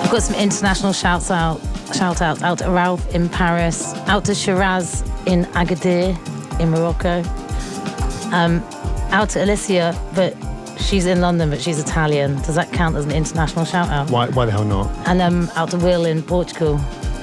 I've got some international shout outs out to Ralph in Paris, out to Shiraz in Agadir in Morocco, out to Alicia, but she's in London, but she's Italian. Does that count as an international shout out? Why the hell not? And out to Will in Portugal.